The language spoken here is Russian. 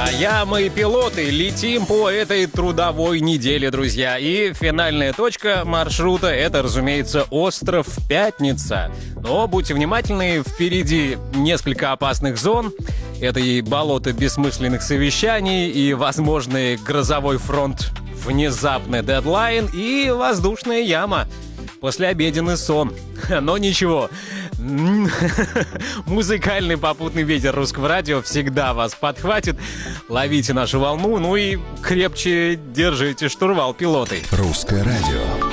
Я, мы пилоты, летим по этой трудовой неделе, друзья. И финальная точка маршрута — это, разумеется, остров Пятница. Но будьте внимательны, впереди несколько опасных зон. Это и болото бессмысленных совещаний, и возможный грозовой фронт, внезапный дедлайн, и воздушная яма. Послеобеденный сон. Но ничего. Музыкальный попутный ветер Русского радио всегда вас подхватит. Ловите нашу волну, ну и крепче держите штурвал, пилоты. Русское радио.